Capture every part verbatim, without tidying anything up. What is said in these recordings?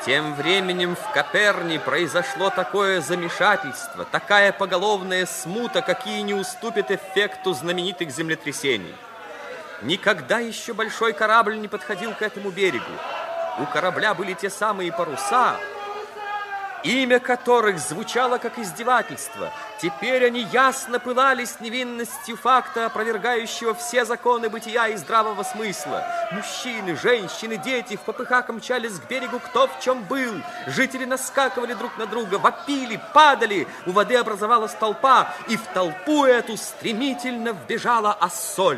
Тем временем в Коперни произошло такое замешательство, такая поголовная смута, какие не уступят эффекту знаменитых землетрясений. Никогда еще большой корабль не подходил к этому берегу. У корабля были те самые паруса, имя которых звучало как издевательство. Теперь они ясно пылали с невинностью факта, опровергающего все законы бытия и здравого смысла. Мужчины, женщины, дети в попыхах мчались к берегу кто в чем был. Жители наскакивали друг на друга, вопили, падали. У воды образовалась толпа, и в толпу эту стремительно вбежала Ассоль.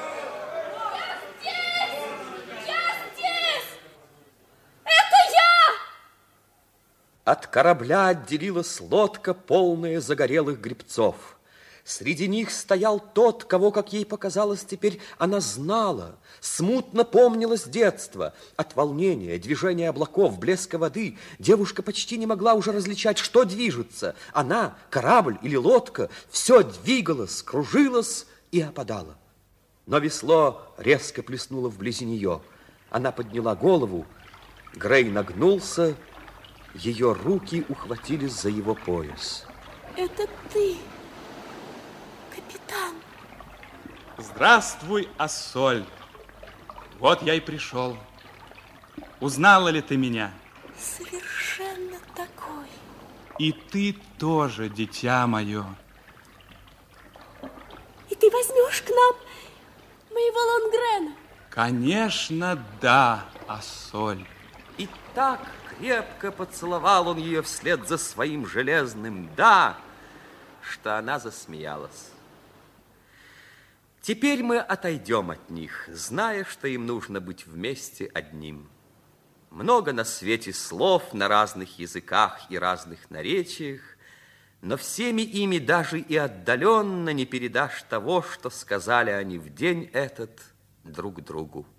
От корабля отделилась лодка, полная загорелых гребцов. Среди них стоял тот, кого, как ей показалось, теперь она знала. Смутно помнилось детство. От волнения, движения облаков, блеска воды девушка почти не могла уже различать, что движется. Она, корабль или лодка, все двигалось, кружилось и опадало. Но весло резко плеснуло вблизи нее. Она подняла голову, Грей нагнулся, ее руки ухватились за его пояс. Это ты, капитан. Здравствуй, Ассоль. Вот я и пришел. Узнала ли ты меня? Совершенно такой. И ты тоже, дитя мое. И ты возьмешь к нам моего Лонгрена? Конечно, да, Ассоль. И так крепко поцеловал он ее вслед за своим железным «да», что она засмеялась. Теперь мы отойдем от них, зная, что им нужно быть вместе одним. Много на свете слов на разных языках и разных наречиях, но всеми ими даже и отдаленно не передашь того, что сказали они в день этот друг другу.